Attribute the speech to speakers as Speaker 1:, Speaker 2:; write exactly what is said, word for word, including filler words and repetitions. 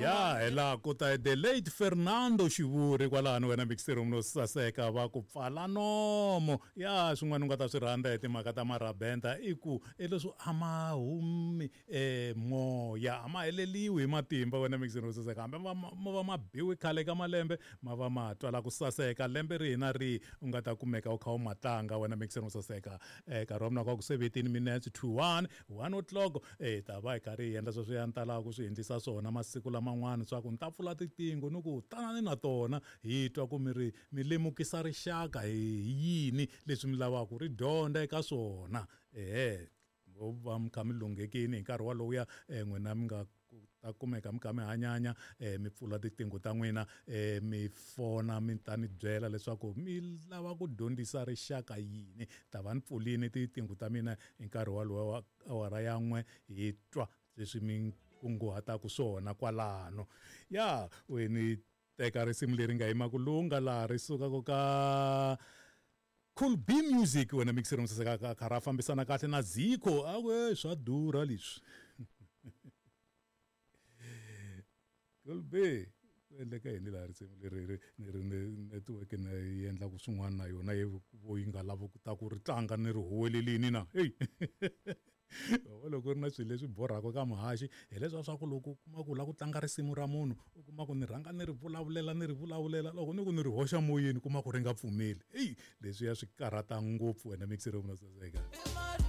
Speaker 1: ya hela kota the late Fernando Xivuri kwalano wena mixero mno saseka va ku pfala nomo ya swin'wana nga ta swi rhandza hi timhaka ta marabenda i ku leswo ama humi eh moya ama heleliwi hi matimba wena mixero saseka hambe ma va mabiwi khale ka malembe ma va ma twala ku saseka lembe ri hina ri u nga ta kumeka u kha u matlanga wena mixero saseka eh ka romna kwa ku seventeen minutes to one one o'clock eh ta va hi karhi hi endla sweswi ya ntala ku swi endlisa swona masiku laman'wana swa ku ni ta pfula tiqingho ni ku tanani na tona hi twa ku mi ri mi lemukisa rixaka hi yini leswi mi lavaka ri dyondza eka swona eh va mi kha mi lunghekini hi nkarhi walowuya n'wina mi nga ta kumeka mi kha mi hanyanya eh mi pfula tiqingho ta n'wina eh mi fona mi ta ni byela leswaku mi lava ku dyondzisa rixaka yini ta va ni pfulini tiqingho ta mina hi nkarhi walowo wa awara ya n'we hi twa leswi mi kunguhataku swona kwalano ya weni teka risimu leri nga yima ku lunga laha ri sukaka ka Cool B Music wena mixero msaseka ka khara fambisana kahle na Ziko awe swa durha leswi Cool B endleka yini laha risimu leri ri network na endla ku swin'wana na yona yi vo yi nga lava ku ta ku ri tlanga ni ri huwelelini na hey loko ri na swilo leswi borhaka ka muhaxi hi leswiya swa ku loko u kuma ku la ku tlanga risimu ra munhu u kuma ku ni rhanga ni ri vulavulela ni ri vulavulela loko ni ku ni ri hoxa moyeni kuma ku ri nga pfumeli heyi leswiya swi karhata ngopfu wena mixero mna saseka